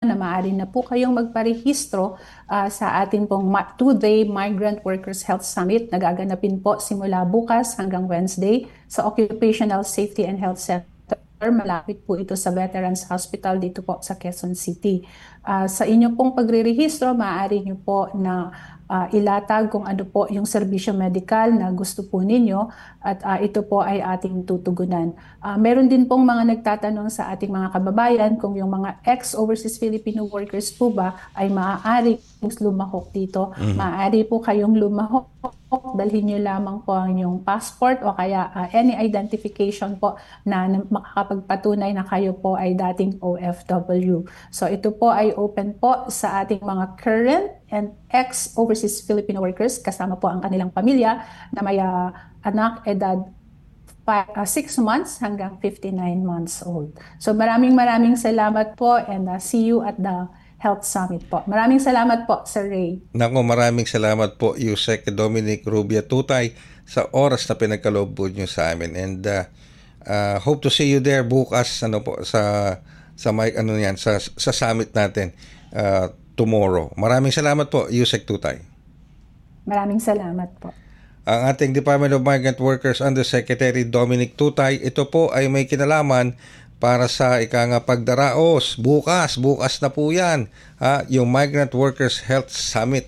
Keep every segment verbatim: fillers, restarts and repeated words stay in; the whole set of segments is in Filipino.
na maaari na po kayong magparehistro uh, sa ating pong two-day Migrant Workers Health Summit na gaganapin po simula bukas hanggang Wednesday sa Occupational Safety and Health Center. Malapit po ito sa Veterans Hospital dito po sa Quezon City. Uh, sa inyo pong pagrerehistro, maaari nyo po na uh, ilatag kung ano po yung serbisyo medikal na gusto po ninyo at uh, ito po ay ating tutugunan. Uh, meron din pong mga nagtatanong sa ating mga kababayan kung yung mga ex-overseas Filipino workers po ba ay maaari lumahok dito. Mm-hmm. Maaari po kayong lumahok. Dalhin nyo lamang po ang inyong passport o kaya uh, any identification po na, na makakapagpatunay na kayo po ay dating O F W. So ito po ay open po sa ating mga current and ex-overseas Filipino workers kasama po ang kanilang pamilya na may uh, anak edad six months hanggang fifty-nine months old. So maraming maraming salamat po and uh, see you at the Health Summit po. Maraming salamat po, Sir Ray. Nako, maraming salamat po, Yusek Dominic Rubia Tutay, sa oras na pinagkaloob po nyo sa amin. And uh, uh, hope to see you there bukas ano po, sa sa mic ano yan, sa sa summit natin uh, tomorrow. Maraming salamat po, Yusek Tutay. Maraming salamat po. Ang ating Department of Migrant Workers Undersecretary Dominic Tutay, ito po ay may kinalaman para sa ika nga pagdaraos. Bukas, bukas na po yan. Ha? Yung Migrant Workers Health Summit.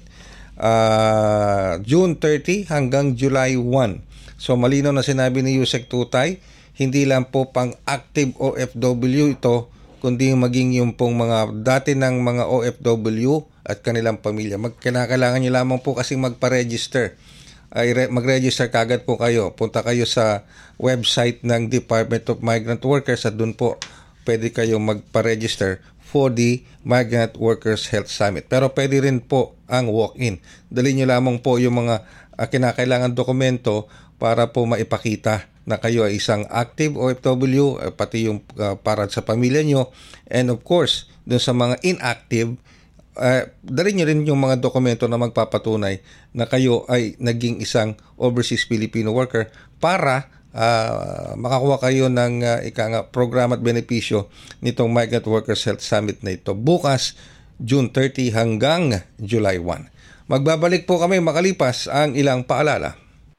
Uh, June thirtieth hanggang July first. So malinaw na sinabi ni Yusek Tutay, hindi lang po pang active O F W ito, kundi maging yung pong mga dati ng mga O F W at kanilang pamilya. Magkinakailangan nyo lamang po kasing magpa-register. Ay mag-register kagad po kayo. Punta kayo sa website ng Department of Migrant Workers at doon po pwede kayong magpa-register for the Migrant Workers Health Summit. Pero pwede rin po ang walk-in. Dali nyo lamang po yung mga uh, kinakailangan dokumento para po maipakita na kayo ay isang active O F W, uh, pati yung uh, para sa pamilya nyo. And of course, dun sa mga inactive, Uh, dali nyo rin yung mga dokumento na magpapatunay na kayo ay naging isang overseas Filipino worker para uh, makakuha kayo ng uh, ika nga program at benepisyo nitong Migrant Workers Health Summit na ito bukas June thirtieth hanggang July first. Magbabalik po kami makalipas ang ilang paalala.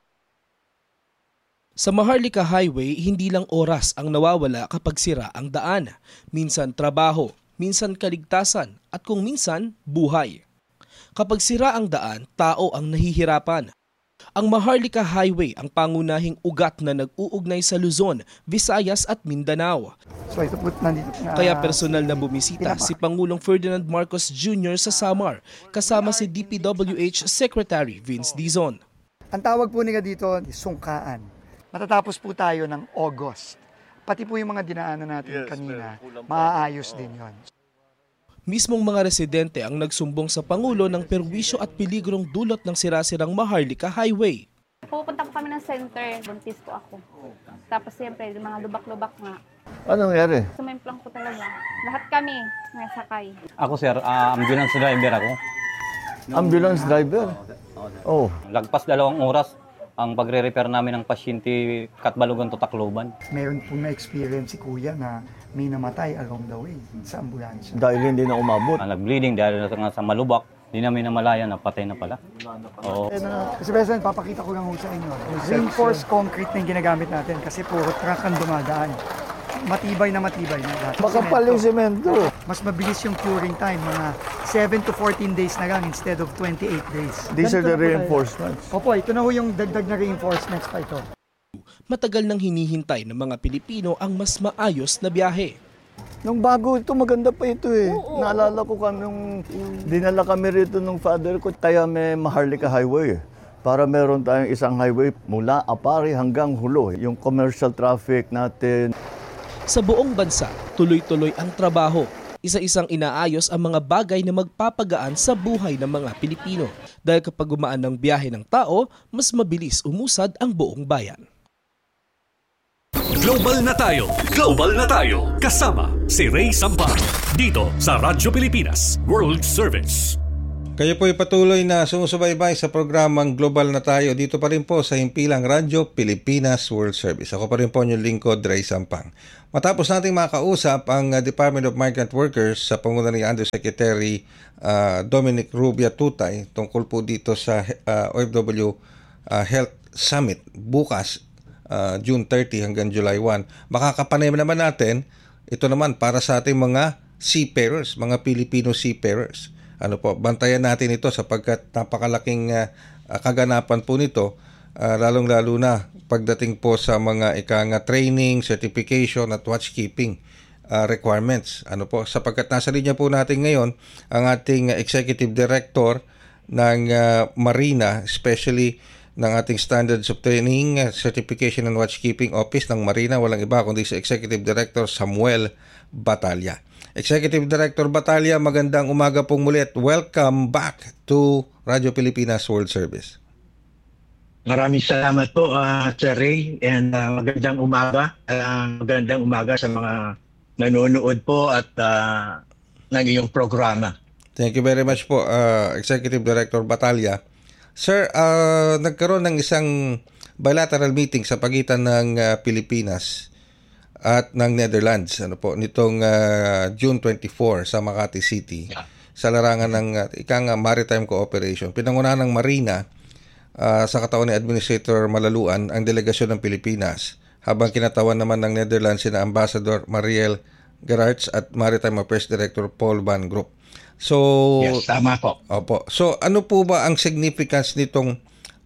Sa Maharlika Highway, hindi lang oras ang nawawala kapag sira ang daan. Minsan trabaho, minsan kaligtasan, at kung minsan, buhay. Kapag sira ang daan, tao ang nahihirapan. Ang Maharlika Highway ang pangunahing ugat na nag-uugnay sa Luzon, Visayas at Mindanao. So, ito po, nandito, uh, Kaya personal na bumisita si Pangulong Ferdinand Marcos Junior sa Samar, kasama si D P W H Secretary Vince Dizon. Ang tawag po nila dito, sungkaan. Matatapos po tayo ng August. Pati po yung mga dinaanan natin yes, kanina, maaayos din yon. Mismong mga residente ang nagsumbong sa Pangulo ng perwisyo at peligrong dulot ng sirasirang Maharlika Highway. Pupunta po kami ng center, buntis po ako. Tapos siyempre, mga lubak-lubak nga. Anong nangyari? Sumemplang po talaga. Lahat kami nasakay. Ako sir, uh, ambulance driver ako. Ambulance driver? Oh. Lagpas dalawang oras ang pagre-repair namin ng pasyente Katbalogan to Tacloban. Meron po na-experience si Kuya na may namatay along the way sa ambulansya. Dahil hindi na umabot. Uh, nag-bleeding dahil sa malubak, hindi namin namalaya na patay na pala. Oo. Kasi President, papakita ko lang sa inyo. Reinforced concrete na yung ginagamit natin kasi puro truck ang dumadaan. Matibay na matibay na. Makapal yung semento. Mas mabilis yung curing time, mga seven to fourteen days na lang instead of twenty-eight days. These are the reinforcements. Opo, ito na ho yung dagdag na reinforcements pa ito. Matagal nang hinihintay ng mga Pilipino ang mas maayos na biyahe. Nung bago ito, maganda pa ito eh. Oo, naalala ko kami nung dinala kami rito ng father ko, kaya may Maharlika Highway. Para meron tayong isang highway mula Apari hanggang Hulo. Yung commercial traffic natin. Sa buong bansa, tuloy-tuloy ang trabaho. Isa-isang inaayos ang mga bagay na magpapagaan sa buhay ng mga Pilipino. Dahil kapag gumaan ng biyahe ng tao, mas mabilis umusad ang buong bayan. Global na tayo! Global na tayo! Kasama si Ray Sampar. Dito sa Radyo Pilipinas World Service. Kayo po ay patuloy na sumusubaybay sa programang Global na Tayo dito pa rin po sa Himpilang Radyo, Pilipinas World Service. Ako pa rin po yung lingkod, Ray Sampang. Matapos nating makausap ang uh, Department of Migrant Workers sa pangunguna ni Undersecretary uh, Dominic Rubia Tutay tungkol po dito sa uh, O F W uh, Health Summit bukas, uh, June thirtieth hanggang July first. Makakapanay naman natin, ito naman para sa ating mga seafarers, mga Filipino seafarers. Ano po, bantayan natin ito sapagkat napakalaking uh, kaganapan po nito, uh, lalong-lalo na pagdating po sa mga ikang training, certification at watchkeeping uh, requirements. Ano po, sapagkat nasa linya po natin ngayon ang ating Executive Director ng uh, Marina, especially ng ating Standards of Training, Certification and Watchkeeping Office ng Marina, walang iba kundi si Executive Director Samuel Batalya. Executive Director Batalya, magandang umaga pong muli at welcome back to Radyo Pilipinas World Service. Maraming salamat po, uh, Sir Ray, and uh, magandang umaga. Uh, magandang umaga sa mga nanonood po at uh, ng iyong programa. Thank you very much po, uh, Executive Director Batalya. Sir, uh, nagkaroon ng isang bilateral meeting sa pagitan ng uh, Pilipinas at ng Netherlands, ano po, nitong uh, June twenty-fourth sa Makati City, yeah, sa larangan ng uh, ikang uh, maritime cooperation. Pinangunahan ng Marina uh, sa katawan ni Administrator Malaluan ang delegasyon ng Pilipinas, habang kinatawan naman ng Netherlands sina Ambassador Mariel Gerards at Maritime Affairs Director Paul Van Groep. So, yes, tama po. Opo. So, ano po ba ang significance nitong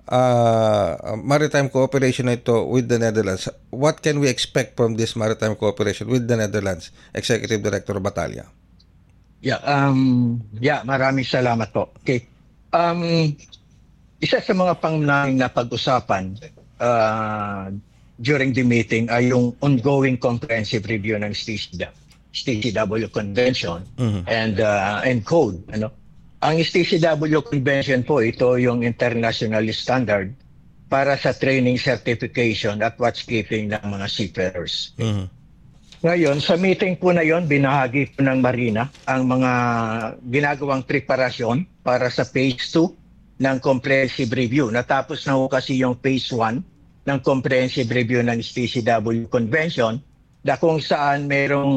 Uh, maritime cooperation na ito with the Netherlands? What can we expect from this maritime cooperation with the Netherlands, Executive Director Batalya? Yeah, um, yeah, maraming salamat po. Okay. Um, isa sa mga pangunahing na pag-usapan uh, during the meeting ay yung ongoing comprehensive review ng C C W Convention, mm-hmm, and uh, and code, ano? Ang C C W Convention po, ito yung international standard para sa training, certification at watchkeeping ng mga seafarers. Mm-hmm. Ngayon, sa meeting po na yon, binahagi po ng Marina ang mga ginagawang preparasyon para sa phase two ng comprehensive review. Natapos na po kasi yung phase one ng comprehensive review ng C C W Convention, na kung saan merong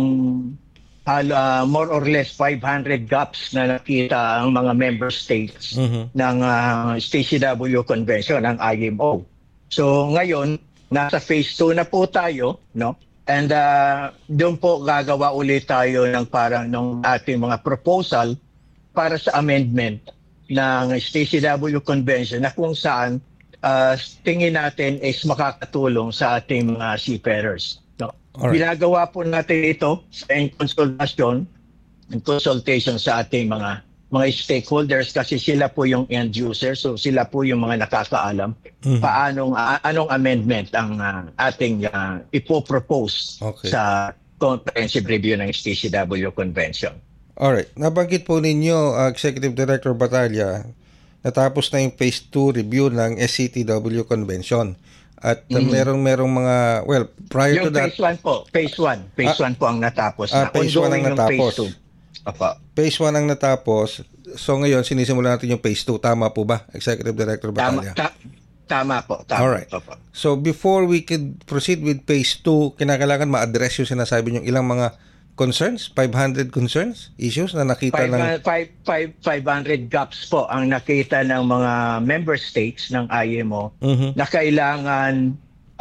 Uh, more or less five hundred gaps na nakita ang mga member states, mm-hmm, ng uh, C C W Convention, ng I M O. So ngayon, nasa phase two na po tayo, no? And uh, doon po gagawa ulit tayo ng parang ng ating mga proposal para sa amendment ng C C W Convention na kung saan uh, tingin natin is makakatulong sa ating mga seafarers. Alright. Ginagawa po natin ito sa consultation, consultation sa ating mga mga stakeholders kasi sila po yung end user, so sila po yung mga nakakaalam, mm-hmm, paanong uh, anong amendment ang uh, ating uh, ipopropose, okay, sa comprehensive review ng C C W Convention. Alright, nabanggit po ninyo, uh, Executive Director Batalya, natapos na yung phase two review ng S C T W Convention. At uh, mm-hmm, merong merong mga, well, prior yung to that, phase one po, phase one, phase ah, one po ang natapos. Ah, na phase one ang natapos. Phase two. Apa. Phase one ang natapos. So ngayon sinisimulan natin yung phase two, tama po ba, Executive Director Batalya? Tama, ta- tama po, tama. Alright. Po. So before we could proceed with phase two, kinakailangan ma-address yung sinasabi niyo ilang mga concerns, five hundred concerns, issues na nakita ng five hundred gaps po ang nakita ng mga member states ng I M O, mm-hmm, na kailangan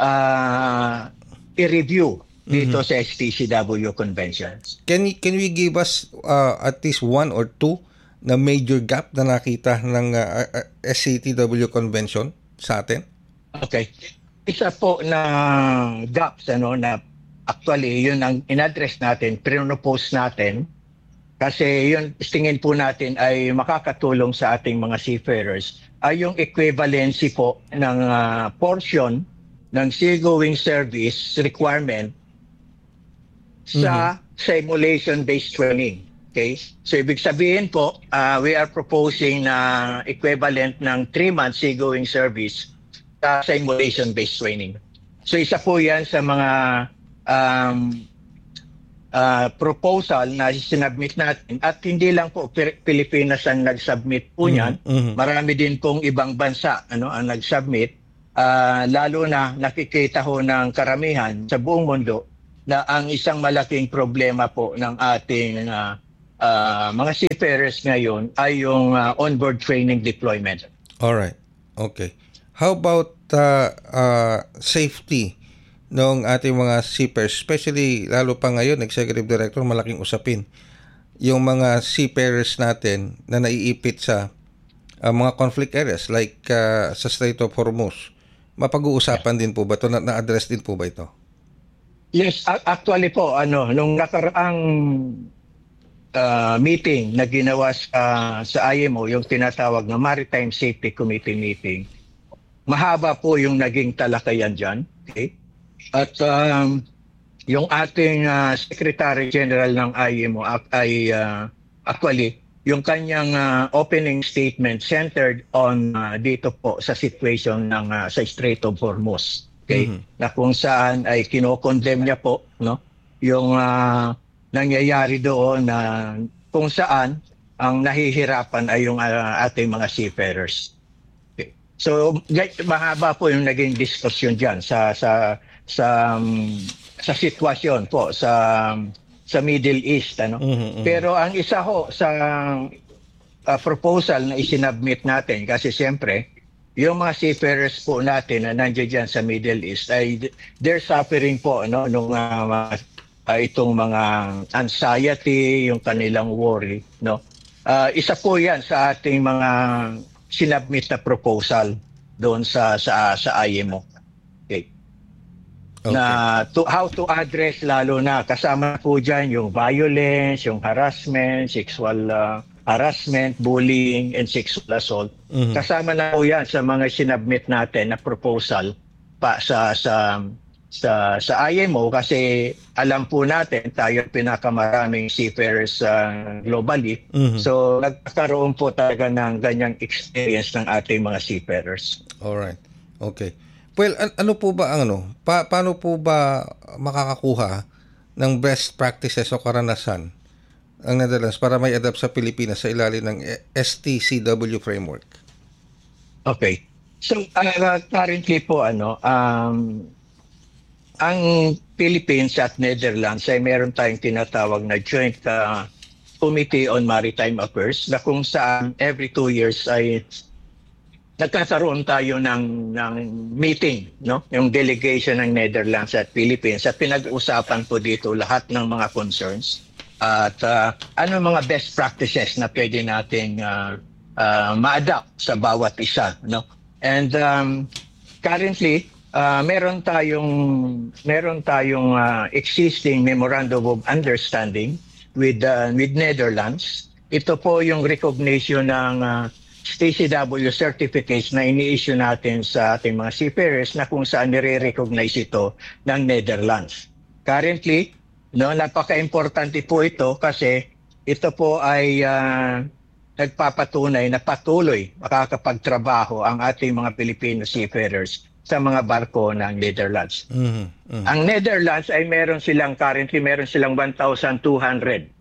uh, i-review dito, mm-hmm, sa S T C W Conventions. Can can we give us uh, at least one or two na major gap na nakita ng uh, uh, S C T W Convention sa atin? Okay. Isa po na gaps, ano, na actually, yun ang in-address natin, pinopose natin, kasi yun, tingin po natin ay makakatulong sa ating mga seafarers, ay yung equivalency po ng uh, portion ng seagoing service requirement sa, mm-hmm, simulation-based training. Okay? So, ibig sabihin po, uh, we are proposing na equivalent ng three months seagoing service sa simulation-based training. So, isa po yan sa mga Um, uh, proposal na sinubmit natin at hindi lang po Pilipinas ang nag-submit po niyan. Mm-hmm. Marami din pong ibang bansa ano ang nag-submit. Uh, lalo na nakikita ho ng karamihan sa buong mundo na ang isang malaking problema po ng ating uh, uh, mga seafarers ngayon ay yung uh, onboard training deployment. Alright. Okay. How about uh, uh, safety ng ating mga seafarers, especially lalo pa ngayon, Executive Director, malaking usapin yung mga seafarers natin na naiipit sa uh, mga conflict areas like uh, sa Strait of Hormuz. Mapag-uusapan din po ba ito? Na- na-address din po ba ito? Yes, actually po, ano, nung nakaraang uh, meeting na ginawa sa, sa I M O, yung tinatawag na Maritime Safety Committee meeting, mahaba po yung naging talakayan dyan. Okay? At um, yung ating uh, Secretary General ng I M O ay uh, actually, yung kanyang uh, opening statement centered on uh, dito po sa situation ng uh, sa Strait of Hormuz. Okay? Mm-hmm. Na kung saan ay kino-condemn niya po no yung uh, nangyayari doon na kung saan ang nahihirapan ay yung uh, ating mga seafarers. Okay. So mahaba po yung naging discussion diyan sa sa sa um, sa sitwasyon po sa sa Middle East ano. Mm-hmm. Pero ang isa ho sa uh, proposal na isinubmit natin kasi siyempre yung mga seafarers po natin na nandiyan dyan sa Middle East ay they're suffering po no nung uh, uh, itong mga anxiety, yung kanilang worry no. Uh, isa po 'yan sa ating mga sinubmit na proposal doon sa sa sa I M O. Okay. Okay. Na to, how to address lalo na kasama po dyan yung violence, yung harassment, sexual uh, harassment, bullying, and sexual assault. Mm-hmm. Kasama na po yan sa mga sinubmit natin na proposal pa sa sa sa sa I M O kasi alam po natin tayo pinakamaraming seafarers uh, globally. Mm-hmm. So nagkakaroon po talaga ng ganyang experience ng ating mga seafarers. Alright. Okay. Well, an- ano po ba ang ano? Pa- paano po ba makakakuha ng best practices o karanasan ang Netherlands para may adapt sa Pilipinas sa ilalim ng S T C W framework? Okay. So uh, currently po ano, um, ang Philippines at Netherlands ay meron tayong tinatawag na Joint uh, Committee on Maritime Affairs na kung saan every two years ay nagkakaroon tayo ng, ng meeting, no? Yung delegation ng Netherlands at Philippines at pinag-uusapan po dito lahat ng mga concerns at uh, ano mga best practices na pwede nating uh, uh, ma-adapt sa bawat isa, no? And um, currently, uh, meron tayong meron tayong uh, existing memorandum of understanding with uh, with Netherlands. Ito po yung recognition ng uh, S T C W certificates na ini-issue natin sa ating mga seafarers na kung saan nire-recognize ito ng Netherlands. Currently, no, napaka-importante po ito kasi ito po ay uh, nagpapatunay na patuloy makakapagtrabaho ang ating mga Filipino seafarers sa mga barko ng Netherlands. Mm-hmm. Mm-hmm. Ang Netherlands ay meron silang currently meron silang one thousand two hundred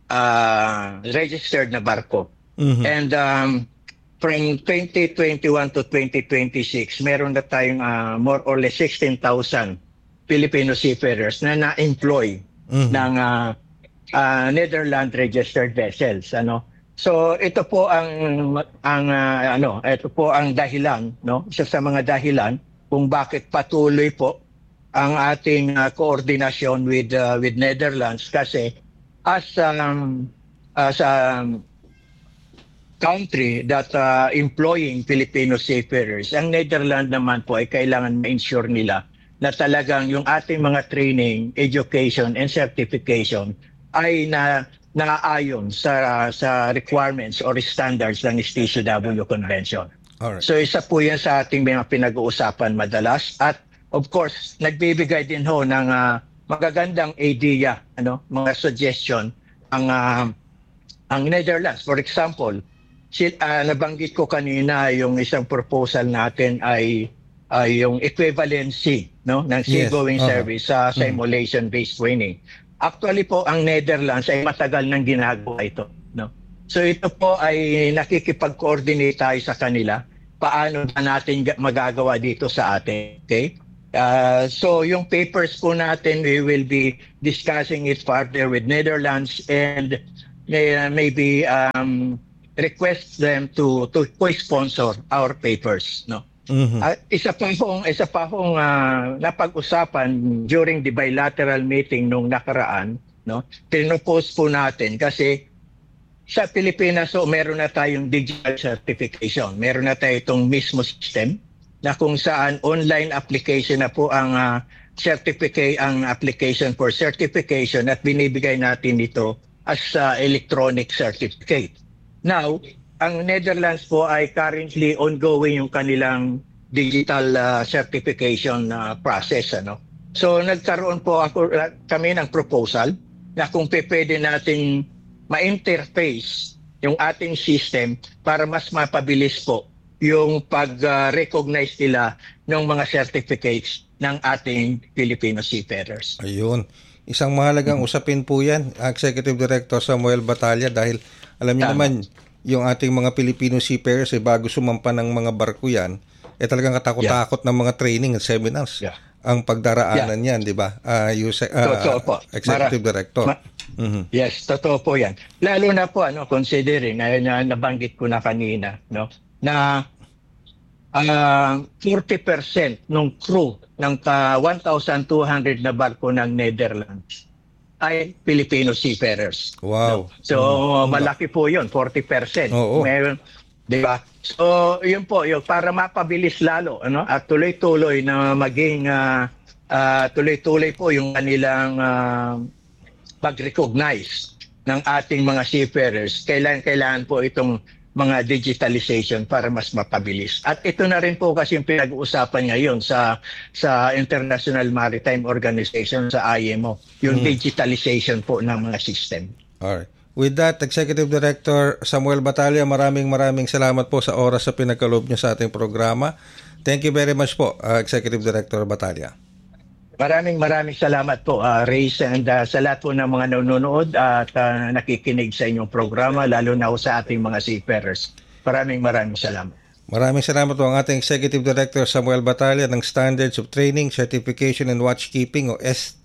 uh, registered na barko. Mm-hmm. And um, from twenty twenty-one to twenty twenty-six, meron na tayong uh, more or less sixteen thousand Filipino seafarers na na-employ mm-hmm. ng uh, uh, Netherlands registered vessels. Ano? So ito po ang ang uh, ano, ito po ang dahilan, no? Isa sa mga dahilan kung bakit patuloy po ang ating uh, koordinasyon with uh, with Netherlands kasi as um, as um, country that uh, employing Filipino seafarers, ang Netherlands naman po ay kailangan ma-ensure nila na talagang yung ating mga training, education, and certification ay na naaayon sa sa requirements or standards ng S T C W Convention. Alright. So isa po yan sa ating mga pinag-uusapan madalas at of course nagbibigay din ho ng uh, magagandang idea, ano, mga suggestion ang uh, ang Netherlands. For example, si, uh, nabanggit ko kanina yung isang proposal natin ay ay yung equivalency, no, ng seagoing yes. uh-huh. service sa simulation-based training. Actually po, ang Netherlands ay matagal nang ginagawa ito. No? So ito po ay nakikipag-coordinate tayo sa kanila. Paano ba natin magagawa dito sa atin? Okay? Uh, so yung papers po natin, we will be discussing it further with Netherlands and may, uh, maybe um, request them to to co-sponsor our papers. No? Mhm. At isa pa hong isa pa hong uh, napag-usapan during the bilateral meeting nung nakaraan, no? Tinopose po natin kasi sa Pilipinas so meron na tayong digital certification. Meron na tayo itong mismo system na kung saan online application na po ang uh, certificate ang application for certification at binibigay natin ito as uh, electronic certificate. Now, ang Netherlands po ay currently ongoing yung kanilang digital uh, certification uh, process. Ano? So nagkaroon po ako, uh, kami ng proposal na kung pwede natin ma-interface yung ating system para mas mapabilis po yung pag-recognize uh, nila ng mga certificates ng ating Filipino seafarers. Ayun. Isang mahalagang usapin po yan, Executive Director Samuel Batalla, dahil alam niyo Tama. naman, yung ating mga Filipino seafarers, eh, bago sumampa ng mga barko yan, eh talagang katakot-takot yeah. ng mga training at seminars. Yeah. Ang pagdaraanan Yeah. yan, di ba? Uh, uh, Totoo po. Executive Mara- Director. Ma- mm-hmm. Yes, totoo po yan. Lalo na po, ano, considering, na, na nabanggit ko na kanina, no, na uh, forty percent ng crew ng uh, one thousand two hundred na barko ng Netherlands ay Filipino seafarers. Wow. No? So, mm-hmm. malaki po yun, forty percent. Oo. Meron, di ba? So, yun po, yun, para mapabilis lalo, ano, at tuloy-tuloy na maging uh, uh, tuloy-tuloy po yung kanilang uh, pag-recognize ng ating mga seafarers, kailangan-kailangan po itong mga digitalization para mas mapabilis. At ito na rin po kasi yung pinag-uusapan ngayon sa sa International Maritime Organization, sa I M O, yung mm-hmm. digitalization po ng mga system. Alright. With that, Executive Director Samuel Batalla, maraming maraming salamat po sa oras sa pinagkaloob niyo sa ating programa. Thank you very much po, uh, Executive Director Batalla. Maraming maraming salamat po, uh, Reyes, and uh, sa lahat po ng mga nanonood at uh, nakikinig sa inyong programa, lalo na sa ating mga seafarers. Maraming maraming salamat. Maraming salamat po ang ating Executive Director Samuel Batalla ng Standards of Training, Certification and Watchkeeping o S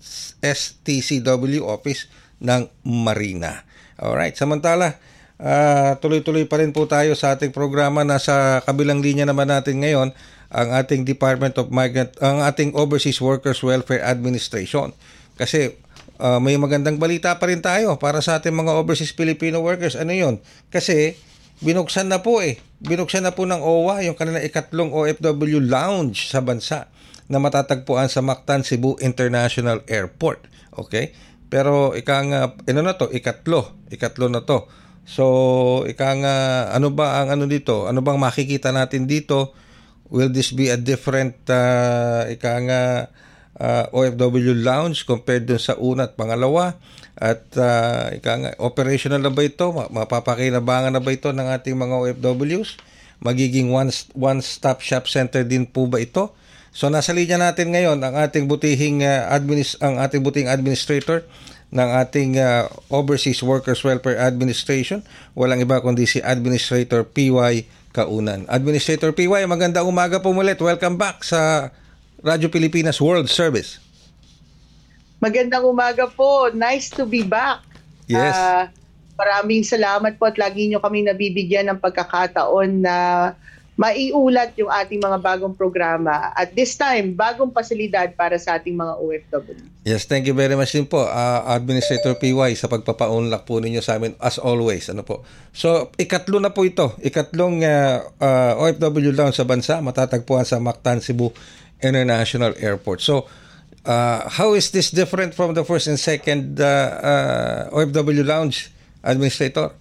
T C W Office ng Marina. Alright, samantala, uh, tuloy-tuloy pa rin po tayo sa ating programa. Nasa kabilang linya naman natin ngayon ang ating Department of Migrant, ang ating Overseas Workers Welfare Administration. Kasi uh, may magandang balita pa rin tayo para sa ating mga overseas Filipino workers. Ano yun? Kasi binuksan na po eh. Binuksan na po ng O W A yung kanilang ikatlong O F W lounge sa bansa na matatagpuan sa Mactan, Cebu International Airport. Okay? Pero ika nga, ano na to? Ikatlo. Ikatlo na to. So, ika nga, ano ba ang ano dito? Ano bang makikita natin dito? Will this be a different uh, ika nga uh, O F W lounge compared dun sa una at pangalawa? At uh, ika nga, operational na ba ito? Mapapakinabangan na ba ito ng ating mga O F Ws? Magiging one, one-stop shop center din po ba ito? So nasa linya natin ngayon ang ating butihing uh, administ- ang ating butihing administrator ng ating uh, Overseas Workers Welfare Administration. Walang iba kundi si Administrator P Y Kaunan. Administrator P Y, magandang umaga po mulit. Welcome back sa Radyo Pilipinas World Service. Magandang umaga po. Nice to be back. Yes. Uh, maraming salamat po at lagi nyo kami nabibigyan ng pagkakataon na maiulat yung ating mga bagong programa. At this time, bagong pasilidad para sa ating mga O F W. Yes, thank you very much din po, uh, Administrator P Y, sa pagpapaunlak po ninyo sa amin as always. Ano po? So, ikatlo na po ito. Ikatlong uh, uh, O F W lounge sa bansa, matatagpuan sa Mactan, Cebu International Airport. So, uh, how is this different from the first and second uh, uh, O F W lounge, Administrator?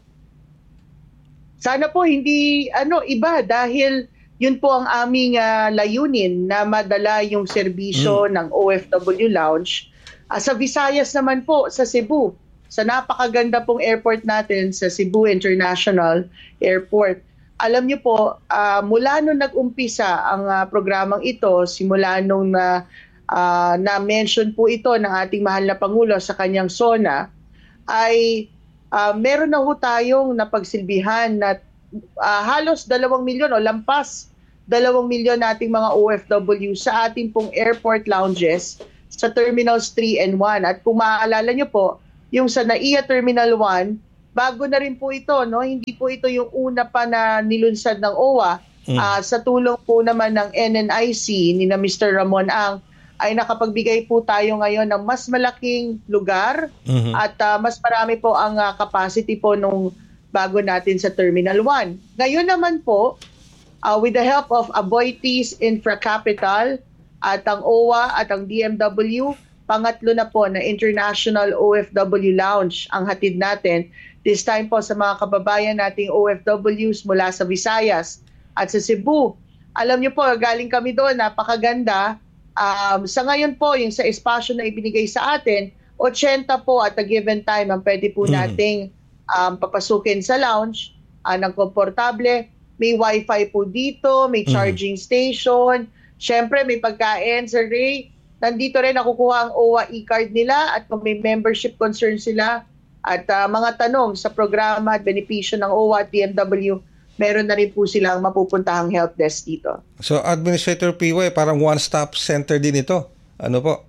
Sana po hindi ano iba dahil yun po ang aming uh, layunin na madala yung serbisyo mm. ng O F W lounge uh, sa Visayas naman po, sa Cebu, sa napakaganda pong airport natin sa Cebu International Airport. Alam niyo po, uh, mula nung nag-umpisa ang uh, programang ito, simula nung uh, uh, na-mention po ito ng ating mahal na Pangulo sa kanyang SONA, ay uh, meron na ho tayong napagsilbihan na uh, halos dalawang milyon o lampas dalawang milyon nating mga O F W sa ating pong airport lounges sa Terminals three and one. At kung maaalala nyo po, yung sa N A I A Terminal one, bago na rin po ito, no? Hindi po ito yung una pa na nilunsad ng O W A. Mm. Uh, sa tulong po naman ng N N I C ni na Mister Ramon Ang, ay nakapagbigay po tayo ngayon ng mas malaking lugar, mm-hmm. at uh, mas marami po ang uh, capacity po nung bago natin sa Terminal one. Ngayon naman po, uh, with the help of Aboitiz Infra Capital at ang O W A at ang D M W, pangatlo na po na International O F W Lounge ang hatid natin. This time po sa mga kababayan nating O F Ws mula sa Visayas at sa Cebu. Alam niyo po, galing kami doon, napakaganda. Um, sa ngayon po, yung sa espasyo na ibinigay sa atin, eighty po at a given time ang pwede po nating um, papasukin sa lounge uh, ng komportable. May wifi po dito, may charging station, syempre may pagkain, Sir Ray. Nandito rin nakukuha ang O W A e-card nila at kung may membership concern sila at uh, mga tanong sa programa at benepisyo ng O W A at D M W, meron na rin po silang mapupuntahang help desk dito. So, Administrator P Y, parang one-stop center din ito. Ano po?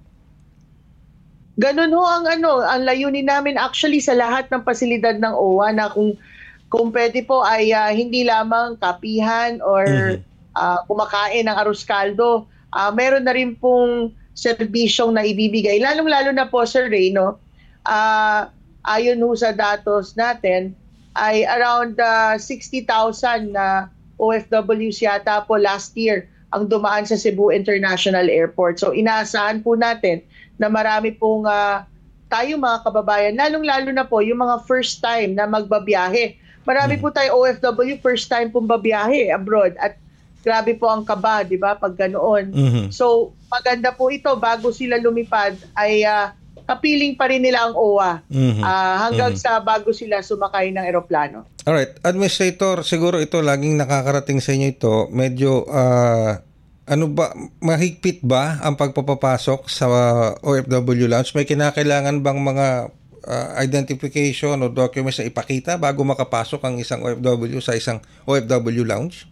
Ganun ho ang ano, ang layunin namin actually sa lahat ng pasilidad ng O W A na kung kung pwede po ay uh, hindi lamang kapihan or mm-hmm. uh, kumakain ng arroz caldo. Uh, meron na rin pong serbisyong na ibibigay. Lalong-lalo na po, Sir Ray, no? Uh, ayon ho sa datos natin, ay around uh, sixty thousand na O F Ws yata po last year ang dumaan sa Cebu International Airport. So inaasahan po natin na marami pong uh, tayo mga kababayan, lalong-lalo na po yung mga first time na magbabiyahe. Marami po tayo O F W first time pong babiyahe abroad at grabe po ang kaba, di ba, pag ganoon. Mm-hmm. So maganda po ito, bago sila lumipad ay uh, kapiling pa rin nila ang O W A mm-hmm. uh, hanggang mm-hmm. sa bago sila sumakay ng eroplano. Alright, Administrator, siguro ito laging nakakarating sa inyo ito, medyo uh, ano ba, mahigpit ba ang pagpapapasok sa O F W lounge? May kinakailangan bang mga uh, identification o documents na ipakita bago makapasok ang isang O F W sa isang O F W lounge?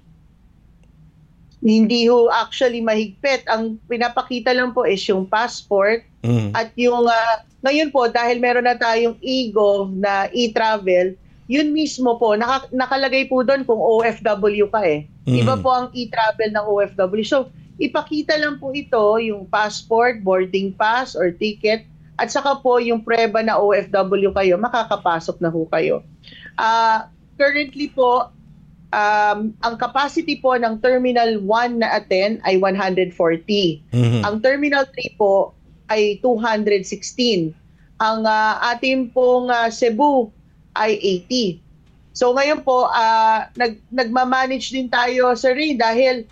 Hindi ho actually mahigpit. Ang pinapakita lang po is yung passport mm. at yung uh, ngayon po dahil meron na tayong e-gov na e-travel, yun mismo po naka, nakalagay po doon kung O F W ka eh. Mm. Iba po ang e-travel ng O F W. So ipakita lang po ito yung passport, boarding pass or ticket at saka po yung preba na O F W kayo, makakapasok na ho kayo. Uh, currently po Um, ang capacity po ng Terminal one na attend ay one hundred forty. Mm-hmm. Ang Terminal three po ay two hundred sixteen. Ang uh, ating pong uh, Cebu ay eighty. So ngayon po, uh, nag, nagmamanage din tayo, Sir Ray, dahil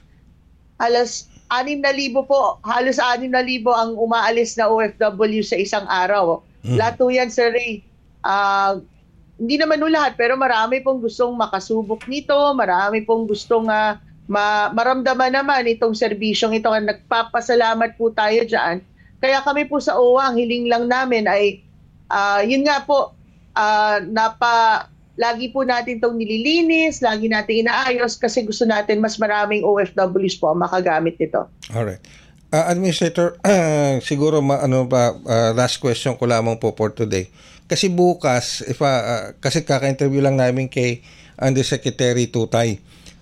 halos anim na libo po, halos anim na libo ang umaalis na O F W sa isang araw. Mm-hmm. Lahat po yan, Sir Ray. Uh, Hindi naman nun lahat, pero marami pong gustong makasubok nito, marami pong gustong uh, ma- maramdaman naman itong serbisyong ito. Nagpapasalamat po tayo dyan. Kaya kami po sa O W A, ang hiling lang namin ay, uh, yun nga po, uh, napa, lagi po natin itong nililinis, lagi natin inaayos kasi gusto natin mas maraming O F Ws po ang makagamit nito. Alright. Uh, Administrator, uh, siguro ma- ano ba, uh, last question ko lamang po for today. Kasi bukas, if, uh, uh, kasi kaka-interview lang namin kay Undersecretary Tutay.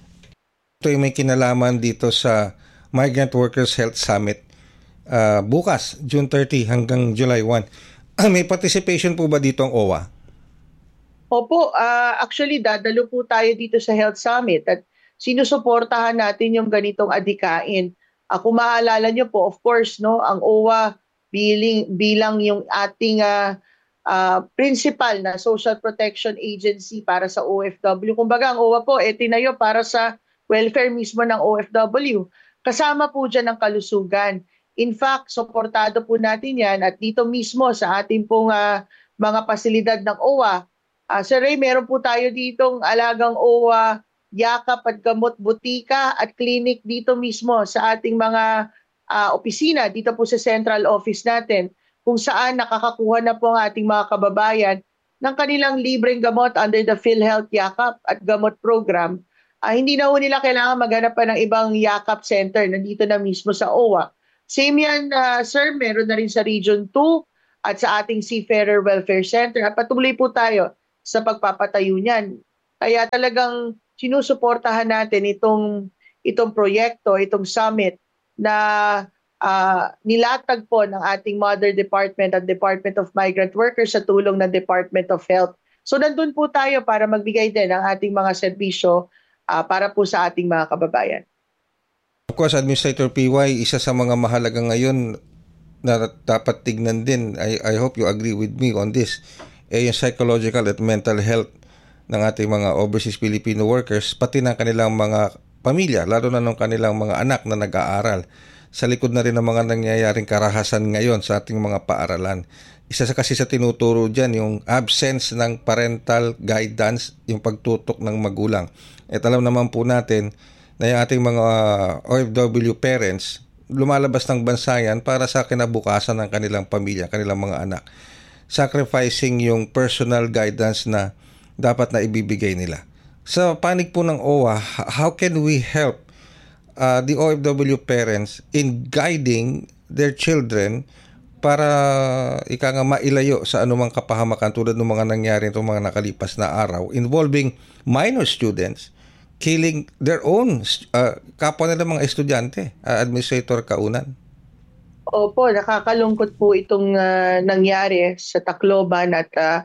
Ito ay may kinalaman dito sa Migrant Workers Health Summit. Uh, bukas, June thirtieth hanggang July first. Uh, may participation po ba dito ang O W A? Opo, uh, actually dadalo po tayo dito sa Health Summit at sinusuportahan natin yung ganitong adhikain. Uh, kung maalala nyo po, of course, no, ang O W A bilang, bilang yung ating uh, Uh, principal na social protection agency para sa O F W. Kumbaga ang O W A po, eh, tinayo para sa welfare mismo ng O F W. Kasama po dyan ang kalusugan. In fact, suportado po natin yan at dito mismo sa ating pong uh, mga pasilidad ng O W A. Uh, Sir Ray, meron po tayo ditong alagang O W A, yakap at gamot butika at clinic dito mismo sa ating mga uh, opisina dito po sa central office natin kung saan nakakakuha na po ang ating mga kababayan ng kanilang libreng gamot under the PhilHealth Yakap at Gamot Program. Uh, hindi na po nila kailangan maghanap pa ng ibang Yakap Center, nandito na mismo sa O W A. Same yan, uh, sir, meron na rin sa Region two at sa ating Seafarer Welfare Center. At patuloy po tayo sa pagpapatayo niyan. Kaya talagang sinusuportahan natin itong, itong proyekto, itong summit na uh, nilatag po ng ating Mother Department at Department of Migrant Workers sa tulong ng Department of Health. So nandun po tayo para magbigay din ng ating mga serbisyo uh, para po sa ating mga kababayan. Of course, Administrator P Y, isa sa mga mahalaga ngayon na dapat tignan din, I, I hope you agree with me on this, eh yung psychological at mental health ng ating mga overseas Filipino workers, pati ng kanilang mga pamilya, lalo na ng kanilang mga anak na nag-aaral. Sa likod na rin ng mga nangyayaring karahasan ngayon sa ating mga paaralan. Isa sa kasi sa tinuturo dyan, yung absence ng parental guidance, yung pagtutok ng magulang. At alam naman po natin na yung ating mga O F W parents, lumalabas ng bansa yan para sa kinabukasan ng kanilang pamilya, kanilang mga anak. Sacrificing yung personal guidance na dapat na ibibigay nila. Sa panig po ng O W A, how can we help uh, the O F W parents in guiding their children para ika nga mailayo sa anumang kapahamakan tulad ng mga nangyari itong mga nakalipas na araw involving minor students killing their own uh, kapwa nila mga estudyante, uh, Administrator Kaunan? Opo, nakakalungkot po itong uh, nangyari sa Tacloban at uh,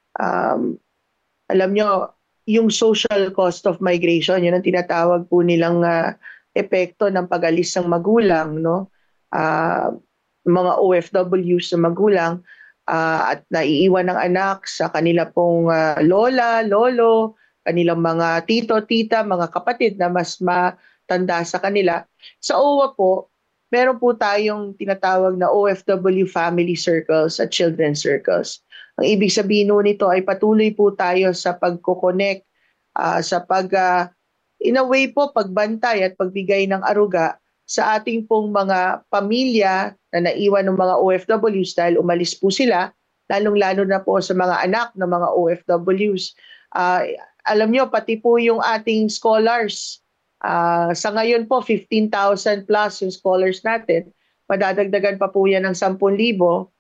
um, alam nyo, yung social cost of migration, yun ang tinatawag po nilang uh, epekto ng pag-alis ng magulang, no? Uh, mga O F Ws na magulang uh, at naiiwan ng anak sa kanila pong uh, lola, lolo, kanilang mga tito, tita, mga kapatid na mas matanda sa kanila. Sa O W A po, meron po tayong tinatawag na O F W family circles at children circles. Ang ibig sabihin nito ay patuloy po tayo sa pagko-connect, uh, sa pag, uh, in a way po, pagbantay at pagbigay ng aruga sa ating pong mga pamilya na naiwan ng mga O F Ws dahil umalis po sila, lalong-lalo na po sa mga anak ng mga O F Ws. Uh, alam nyo, pati po yung ating scholars, uh, sa ngayon po, fifteen thousand plus yung scholars natin, madadagdagan pa po yan ng ten thousand.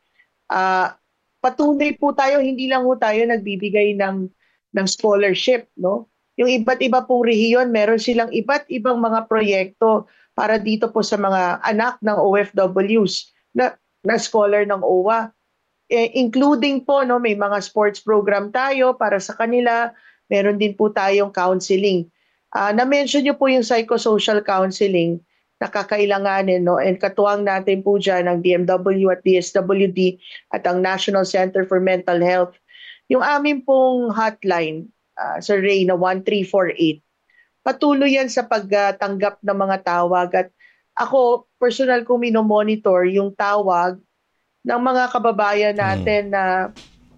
Uh, patuloy po tayo, hindi lang po tayo nagbibigay ng, ng scholarship, no? Yung iba't iba pong rehiyon, meron silang iba't ibang mga proyekto para dito po sa mga anak ng O F Ws na, na scholar ng O W A. Eh, including po, no, may mga sports program tayo para sa kanila, meron din po tayong counseling. Uh, na-mention nyo po yung psychosocial counseling na kakailanganin, no? And katuwang natin po dyan ang D M W at D S W D at ang National Center for Mental Health. Yung amin pong hotline, uh, Sir Ray, na one three four eight, patuloy yan sa pagtanggap ng mga tawag. At ako, personal kong minomonitor yung tawag ng mga kababayan natin na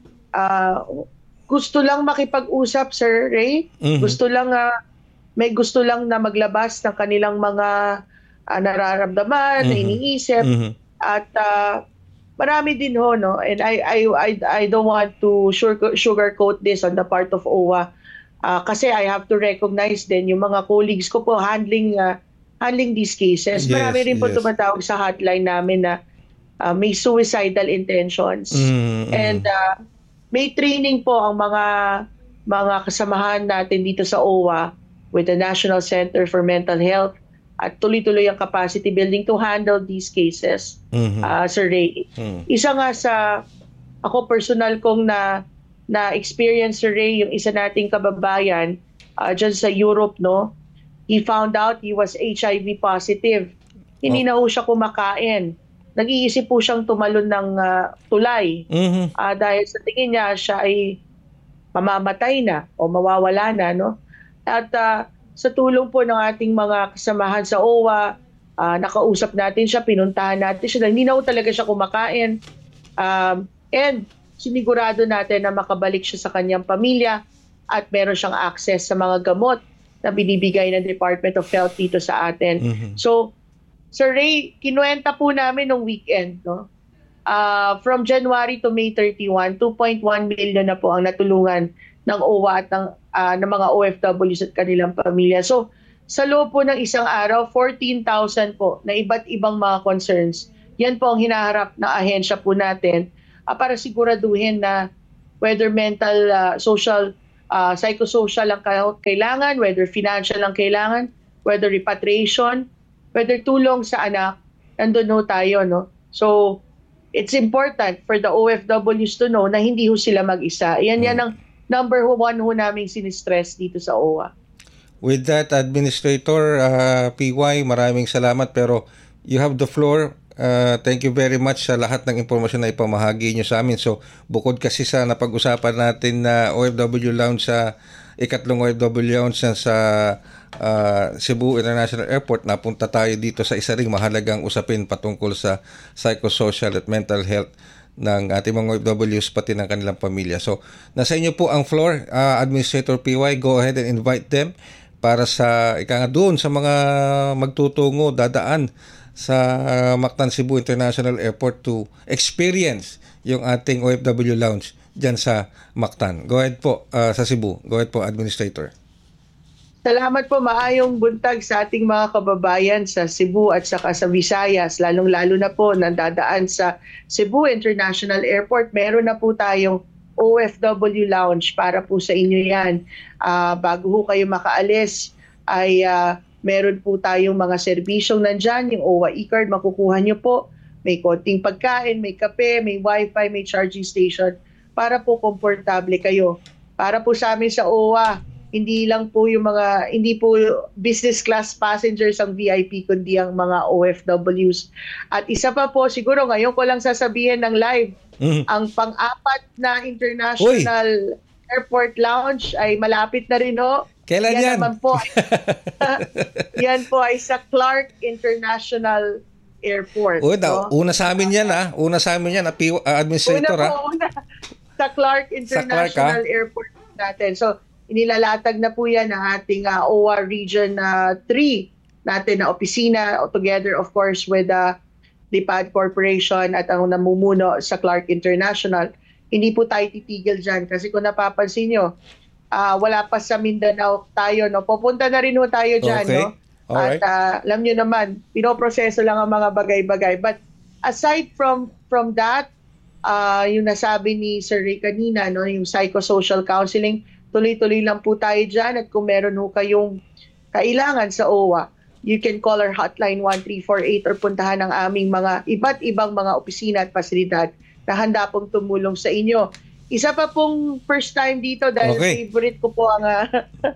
uh, gusto lang makipag-usap, Sir Ray. Mm-hmm. Gusto lang, uh, may gusto lang na maglabas ng kanilang mga uh, nararamdaman, mm-hmm. na iniisip. Mm-hmm. At uh, marami din ho, no? And I, I, I, I don't want to sugar, sugarcoat this on the part of O W A. Uh, kasi I have to recognize din yung mga colleagues ko po handling, uh, handling these cases. Yes, marami rin po yes. tumatawag sa hotline namin na uh, may suicidal intentions. Mm-hmm. And uh, may training po ang mga mga kasamahan natin dito sa O W A with the National Center for Mental Health at tuloy-tuloy ang capacity building to handle these cases, mm-hmm. uh, Sir Ray. Mm-hmm. Isa nga sa, ako personal kong na, na-experience, Sir Ray, yung isa nating kababayan uh, dyan sa Europe, no? He found out he was H I V positive. Hindi oh. na ho siya kumakain. Nag-iisip po siyang tumalon ng uh, tulay mm-hmm. uh, dahil sa tingin niya siya ay mamamatay na o mawawala na, no? At uh, sa tulong po ng ating mga kasamahan sa O W A, uh, nakausap natin siya, pinuntahan natin siya. Hindi na po talaga siya kumakain. Um, and sinigurado natin na makabalik siya sa kanyang pamilya at meron siyang access sa mga gamot na binibigay ng Department of Health dito sa atin. Mm-hmm. So, Sir Ray, kinuwenta po namin nung weekend, no? Uh, from January to May thirty-first, two point one million na po ang natulungan ng O W A at ng, uh, ng mga O F Ws at kanilang pamilya. So, sa loob po ng isang araw, fourteen thousand po na iba't ibang mga concerns. Yan po ang hinaharap na ahensya po natin uh, para siguraduhin na whether mental, uh, social, uh, psychosocial ang kailangan, whether financial ang kailangan, whether repatriation, whether tulong sa anak, nandun ho tayo, no? So, it's important for the O F Ws to know na hindi ho sila mag-isa. Yan yan ang number one ho naming sinistress dito sa O W A. With that, Administrator uh, P Y, maraming salamat pero you have the floor. Uh, thank you very much sa lahat ng impormasyon na ipamahagi nyo sa amin. So, bukod kasi sa napag-usapan natin na O F W Lounge sa ikatlong O F W Lounge sa uh, Cebu International Airport, napunta tayo dito sa isa ring mahalagang usapin patungkol sa psychosocial at mental health ng ating mga O F Ws pati ng kanilang pamilya. So, nasa inyo po ang floor, uh, Administrator P Y. Go ahead and invite them para sa ika nga doon sa mga magtutungo, dadaan sa uh, Mactan Cebu International Airport to experience yung ating O F W Lounge dyan sa Mactan. Go ahead po uh, sa Cebu. Go ahead po, Administrator. Salamat po, maayong buntag sa ating mga kababayan sa Cebu at saka sa Visayas, lalong-lalo na po nandadaan sa Cebu International Airport. Meron na po tayong O F W Lounge para po sa inyo yan. Uh, bago ho kayo makaalis ay uh, meron po tayong mga serbisyong nandyan, yung O W A e-card, makukuha nyo po. May konting pagkain, may kape, may wifi, may charging station para po komportable kayo. Para po sa amin sa O W A, hindi lang po yung mga, hindi po business class passengers ang V I P, kundi ang mga O F Ws. At isa pa po, siguro ngayon ko lang sasabihin ng live, mm. ang pang-apat na International Uy. Airport Lounge ay malapit na rin ho. Kailan yan? Yan naman po, yan po ay sa Clark International Airport. Uy, no? Una sa amin yan ha. Una sa amin yan, uh, Administrator una ha. Po, una sa Clark International Clark, Airport natin. So, inilalatag na po yan ng ating uh, O W A Region uh, three natin na opisina, together of course with uh, the P A D Corporation at ang namumuno sa Clark International. Hindi po tayo titigil dyan kasi kung napapansin nyo, uh, wala pa sa Mindanao tayo, no? Pupunta na rin ho tayo dyan, okay. no? Alright. At uh, alam nyo naman, pinoproseso lang ang mga bagay-bagay. But aside from from that, uh, yung nasabi ni Sir Ray kanina, no? Yung psychosocial counseling, tuloy-tuloy lang po tayo dyan. At kung meron ho kayong kailangan sa O W A, you can call our hotline one three four eight or puntahan ang aming mga iba't ibang mga opisina at pasilidad na handa pong tumulong sa inyo. Isa pa pong first time dito dahil okay. favorite ko po ang uh,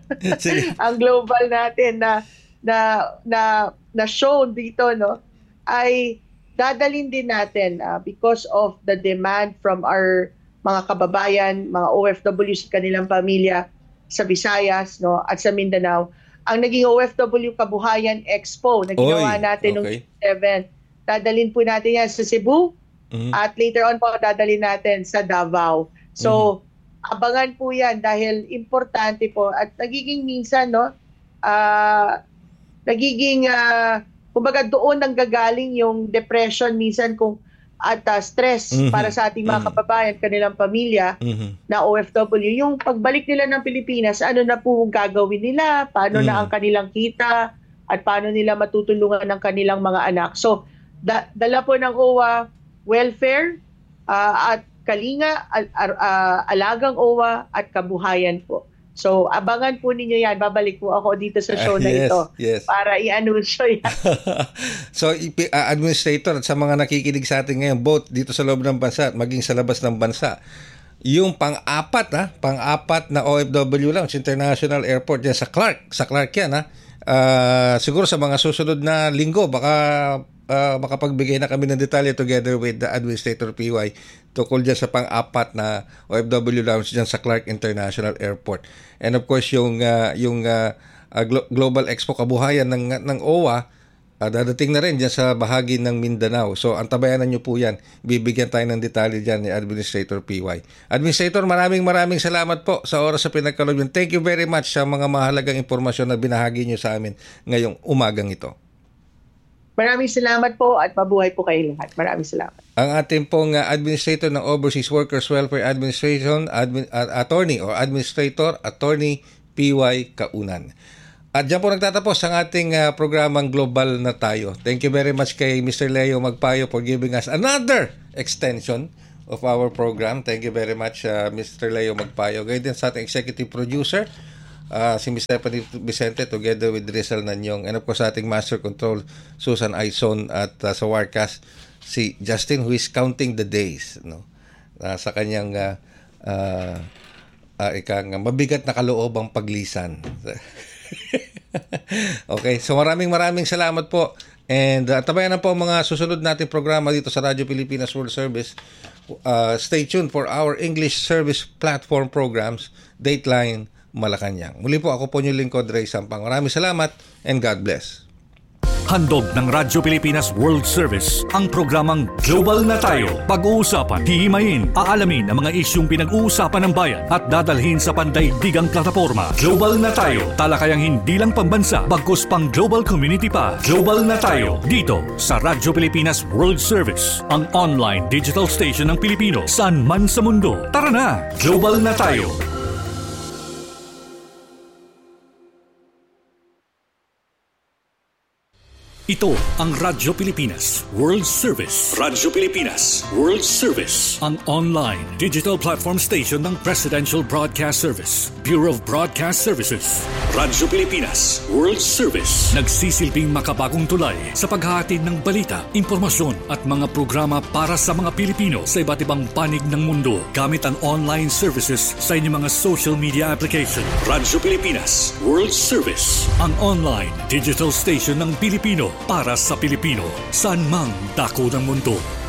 ang global natin na na na na show dito, no, ay dadalhin din natin uh, because of the demand from our mga kababayan, mga O F Ws at kanilang pamilya sa Visayas, no, at sa Mindanao, ang naging O F W Kabuhayan Expo na ginawa Oy, natin okay. noong seven. Dadalhin po natin yan sa Cebu, mm-hmm. at later on po dadalhin natin sa Davao. So, mm-hmm. abangan po yan dahil importante po at nagiging minsan, no, uh, nagiging, uh, kumbaga doon nang gagaling yung depression minsan kung at uh, stress mm-hmm. para sa ating mga kababayan, kanilang pamilya mm-hmm. na O F W. Yung pagbalik nila ng Pilipinas, ano na po gagawin nila, paano mm-hmm. na ang kanilang kita, at paano nila matutulungan ng kanilang mga anak. So, da- dala po ng O W A, welfare, uh, at kalinga, al- uh, alagang O W A, at kabuhayan po. So, abangan po ninyo yan. Babalik po ako dito sa show uh, na yes, ito yes. para i-anunsyo yan. So, uh, Administrator at sa mga nakikinig sa atin ngayon, both dito sa loob ng bansa at maging sa labas ng bansa, yung pang-apat, ha, pang-apat na O F W Lounge International Airport yan sa Clark. Sa Clark yan, ha. Uh, siguro sa mga susunod na linggo, baka uh, makapagbigay na kami ng detalye together with the Administrator P Y tukol dyan sa pang-apat na O F W Lounge dyan sa Clark International Airport. And of course, yung uh, yung uh, uh, Glo- Global Expo Kabuhayan ng, ng O W A, uh, dadating na rin dyan sa bahagi ng Mindanao. So, antabayanan nyo po yan. Bibigyan tayo ng detalye dyan ni Administrator P Y. Administrator, maraming maraming salamat po sa oras sa pinagkaloob yun. Thank you very much sa mga mahalagang impormasyon na binahagi nyo sa amin ngayong umagang ito. Maraming salamat po at mabuhay po kayo lahat. Maraming salamat. Ang ating pong uh, Administrator ng Overseas Workers Welfare Administration, admin, uh, Attorney or Administrator, Attorney P Y Kaunan. At dyan po nagtatapos ang ating uh, programang Global na Tayo. Thank you very much kay Mister Leo Magpayo for giving us another extension of our program. Thank you very much, uh, Mister Leo Magpayo. Gayun din sa ating executive producer, uh, si Miz Stephanie Vicente, together with Rizal Nanyong. And of course, sa ating master control, Susan Aizon, at uh, sa Warcast, si Justin, who is counting the days, no? Uh, sa kanyang uh, uh, uh, ikang mabigat na kaloobang paglisan. Okay, so maraming maraming salamat po. And uh, tabayan na po ang mga susunod nating programa dito sa Radyo Pilipinas World Service. Uh, stay tuned for our English Service Platform programs, Dateline Malacanang. Muli po ako po yung lingkod, Ray Sampang. Maraming salamat and God bless. Handog ng Radyo Pilipinas World Service ang programang Global na Tayo. Pag-uusapan, hihimayin, aalamin ang mga isyung pinag-uusapan ng bayan at dadalhin sa pandaigdigang plataforma. Global na Tayo, talakayang hindi lang pambansa, bagkus pang global community pa. Global na Tayo, dito sa Radyo Pilipinas World Service, ang online digital station ng Pilipino saan man sa mundo. Tara na, Global na Tayo. Ito ang Radyo Pilipinas World Service. Radyo Pilipinas World Service, ang online digital platform station ng Presidential Broadcast Service, Bureau of Broadcast Services. Radyo Pilipinas World Service, nagsisilbing makabagong tulay sa paghahatid ng balita, impormasyon at mga programa para sa mga Pilipino sa iba't ibang panig ng mundo gamit ang online services sa inyong mga social media application. Radyo Pilipinas World Service, ang online digital station ng Pilipino para sa Pilipino, saan mang dako ng mundo.